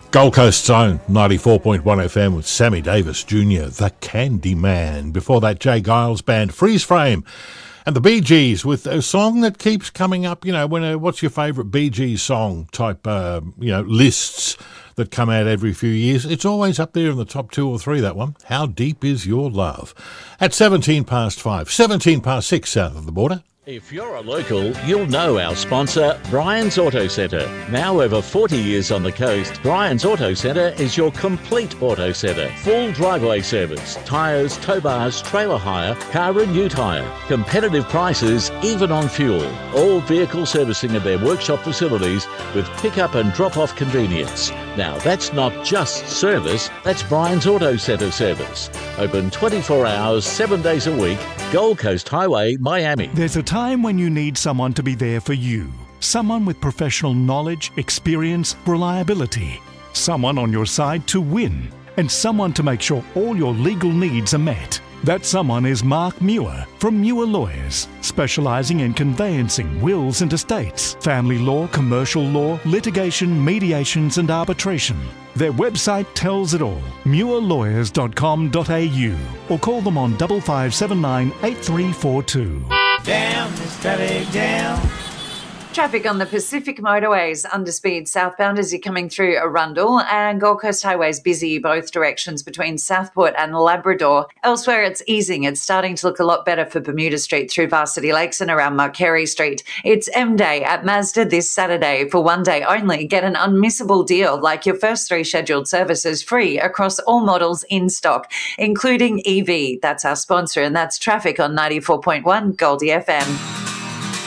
Gold Coast Zone, 94.1 FM with Sammy Davis Jr., the Candy Man. Before that, Jay Giles Band, Freeze Frame. And the Bee Gees with a song that keeps coming up, when what's your favourite Bee Gees song type, lists that come out every few years. It's always up there in the top 2 or 3, that one. How Deep Is Your Love? At 17 past 5, 17 past 6 south of the border. If you're a local, you'll know our sponsor, Brian's Auto Centre. Now over 40 years on the coast, Brian's Auto Centre is your complete auto centre. Full driveway service, tyres, tow bars, trailer hire, car and new tyre. Competitive prices, even on fuel. All vehicle servicing at their workshop facilities with pick-up and drop-off convenience. Now that's not just service, that's Brian's Auto Centre service. Open 24 hours, 7 days a week, Gold Coast Highway, Miami. There's a time when you need someone to be there for you. Someone with professional knowledge, experience, reliability. Someone on your side to win. And someone to make sure all your legal needs are met. That someone is Mark Muir from Muir Lawyers, specialising in conveyancing wills and estates, family law, commercial law, litigation, mediations and arbitration. Their website tells it all, muirlawyers.com.au, or call them on 5579 8342. Down, this traffic down. Traffic on the Pacific motorways, underspeed southbound as you're coming through Arundel, and Gold Coast highways busy both directions between Southport and Labrador. Elsewhere it's easing. It's starting to look a lot better for Bermuda Street through Varsity Lakes and around Marquerie Street. It's M-Day at Mazda this Saturday. For one day only, get an unmissable deal like your first 3 scheduled services free across all models in stock, including EV. That's our sponsor, and that's traffic on 94.1 Goldie FM.